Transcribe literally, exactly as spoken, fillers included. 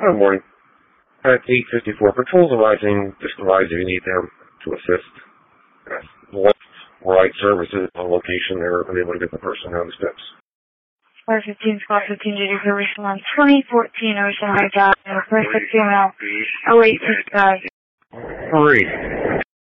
Good morning. At eight fifty-four, patrols arriving. Just arrived if you need them to assist. Left right services on location. They're unable to get the person down the steps. Squad fifteen, Squad fifteen, J D for response twenty fourteen Ocean High Drive, request female oh eight six five. Three.